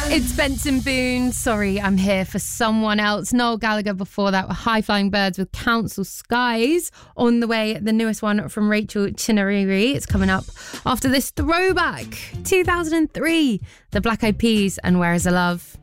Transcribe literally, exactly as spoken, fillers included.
It's Benson Boone. Sorry, I'm here for someone else. Noel Gallagher before that were High Flying Birds with Council Skies. On the way, the newest one from Rachel Chinariri. It's coming up after this throwback. two thousand three, the Black Eyed Peas and Where Is the Love?